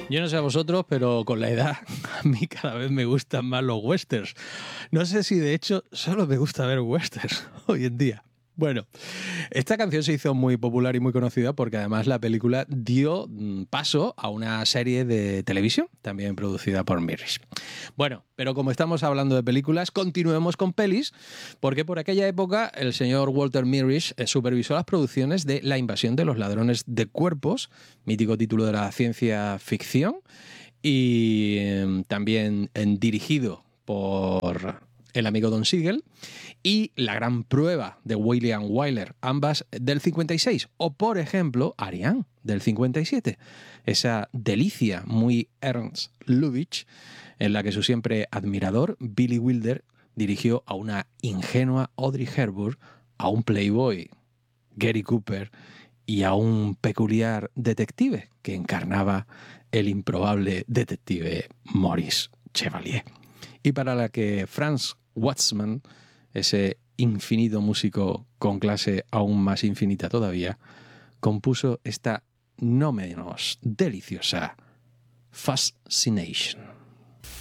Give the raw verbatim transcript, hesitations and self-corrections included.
Yo no sé a vosotros, pero con la edad a mí cada vez me gustan más los westerns. No sé si de hecho solo me gusta ver westerns hoy en día. Bueno, esta canción se hizo muy popular y muy conocida porque además la película dio paso a una serie de televisión, también producida por Mirrish. Bueno, pero como estamos hablando de películas, continuemos con pelis, porque por aquella época el señor Walter Mirrish supervisó las producciones de La invasión de los ladrones de cuerpos, mítico título de la ciencia ficción, y eh, también eh, dirigido por el amigo Don Siegel, y La gran prueba de William Wyler, ambas del cincuenta y seis, o por ejemplo Ariane del cincuenta y siete, esa delicia muy Ernst Lubitsch en la que su siempre admirador Billy Wilder dirigió a una ingenua Audrey Hepburn, a un playboy Gary Cooper y a un peculiar detective que encarnaba el improbable detective Maurice Chevalier, y para la que Franz Waxman, ese infinito músico con clase aún más infinita todavía, compuso esta no menos deliciosa Fascination.